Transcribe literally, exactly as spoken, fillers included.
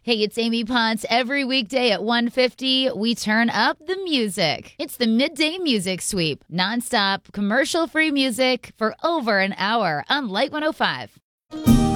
Hey, it's Amy Ponce. Every weekday at one fifty, we turn up the music. It's the Midday Music Sweep. Nonstop, commercial-free music for over an hour on Light one oh five.